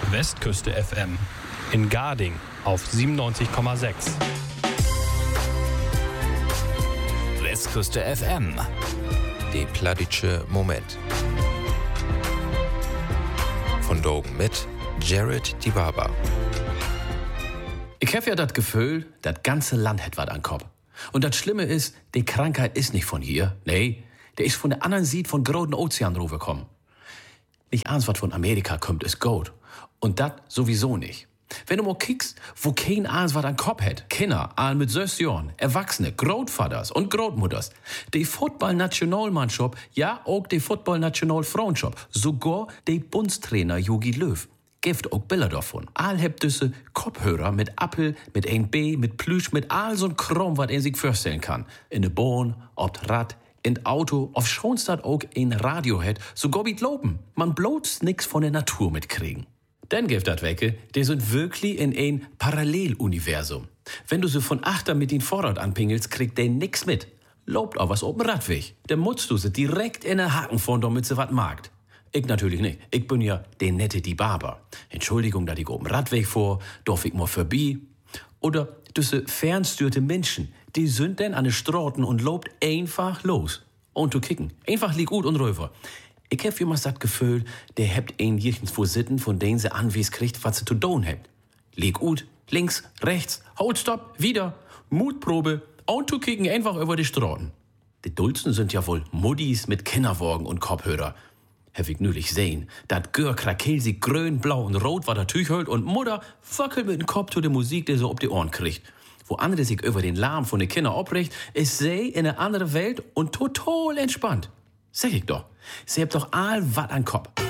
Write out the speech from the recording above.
Westküste FM in Garding auf 97,6. Westküste FM, der plattdeutsche Moment. Von Dogen mit Jared Dibaba. Ich hab ja das Gefühl, das ganze Land hat was an Kopf. Und das Schlimme ist, die Krankheit ist nicht von hier. Nee, der ist von der anderen Seite von großen Ozean rübergekommen. Nicht alles, was von Amerika kommt, ist gut. Und das sowieso nicht. Wenn du mal kickst, wo kein alles was an Kopf hat, Kinder, all mit 6 Jahren, Erwachsene, Großvaters und Großmutters, die Football-Nationalmannschaft, ja auch die Football-Nationalfrauenschaft, sogar die Bundestrainer Jogi Löw. Gibt auch Bilder davon. All habt diese Kopfhörer mit Apfel, mit ein B, mit Plüsch, mit all so'n Kram, was er sich vorstellen kann. In der Bahn, ob Rad, in Auto, auf Schonstadt auch ein Radio hat, sogar mit Lopen. Man bloß nix von der Natur mitkriegen. Dann gibt das Wecke, die sind wirklich in ein Paralleluniversum. Wenn du so von achter mit den Vorrat anpingelst, kriegt der nix mit. Lobt auch was oben Radweg. Dann mutzt du sie direkt in der Haken von, damit sie was magt. Ich natürlich nicht. Ich bin ja der nette Dibaba. Entschuldigung, dass ich oben Radweg vor, darf ich mal vorbei. Oder diese fernstürte Menschen, die sind dann an den Straßen und lobt einfach los. Und zu kicken. Einfach lieg gut und rüber. Ich hab immer das Gefühl, der habt ein nirgendwo sitten, von denen sie Anwies kriegt, was sie zu tun habt. Lieg gut, links, rechts, halt, stopp, wieder, Mutprobe und zu kicken einfach über die Straßen. Die Dulzen sind ja wohl Muddis mit Kinderwagen und Kopfhörer. Hab ich nülich sehen, dat Gör krakel sie grün, blau und rot, was da Tüch hält und Mutter wackelt mit dem Kopf zu der Musik, die so ob die Ohren kriegt. Wo andere sich über den Lärm von den Kindern abricht, ist sie in eine andere Welt und total entspannt. Sag ich doch, sie habt doch all wat an Kopf.